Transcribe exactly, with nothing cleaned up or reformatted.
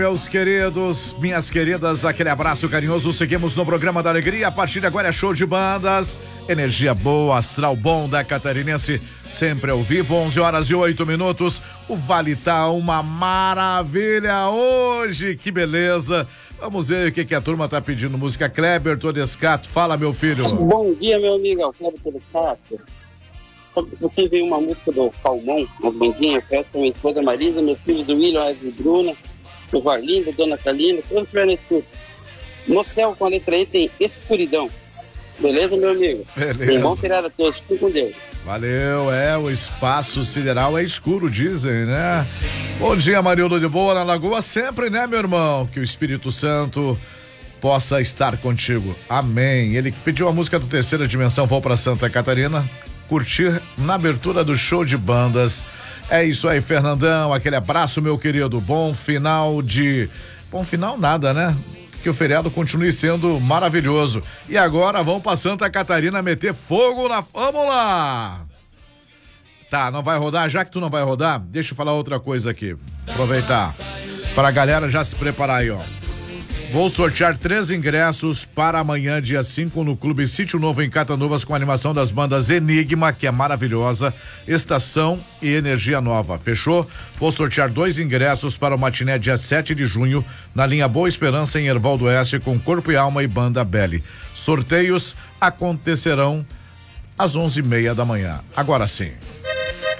Meus queridos, minhas queridas, aquele abraço carinhoso. Seguimos no programa da alegria. A partir de agora é show de bandas, energia boa, astral bom da catarinense, sempre ao vivo. Onze horas e oito minutos. O Vale tá uma maravilha hoje, que beleza. Vamos ver o que, que a turma tá pedindo. Música Kleber Todescato. Fala, meu filho. Bom dia, meu amigo, é o Kleber Todescato. Você veio uma música do Calmon, uma bandinha, eu peço pra minha esposa Marisa, meu filho do William, Wesley Bruna, o Varlindo, Dona Calina, todos estiverem na escuta. No céu, com a letra E, tem escuridão. Beleza, meu amigo? Beleza. Um bom feriado a todos. Fique com Deus. Valeu, é, o espaço sideral é escuro, dizem, né? Bom dia, Marildo de Boa, na Lagoa, sempre, né, meu irmão? Que o Espírito Santo possa estar contigo. Amém. Ele que pediu a música do Terceira Dimensão, vou pra Santa Catarina, curtir na abertura do show de bandas. É isso aí, Fernandão, aquele abraço, meu querido, bom final de... Bom final nada, né? Que o feriado continue sendo maravilhoso. E agora vamos pra Santa Catarina meter fogo na... Vamos lá! Tá, não vai rodar? Já que tu não vai rodar, deixa eu falar outra coisa aqui. Aproveitar. Pra galera já se preparar aí, ó. Vou sortear três ingressos para amanhã, dia cinco, no Clube Sítio Novo em Catanuvas, com a animação das bandas Enigma, que é maravilhosa, Estação e Energia Nova. Fechou? Vou sortear dois ingressos para o matiné dia sete de junho, na linha Boa Esperança, em Erval do Oeste, com Corpo e Alma e Banda Belly. Sorteios acontecerão às onze e meia da manhã. Agora sim.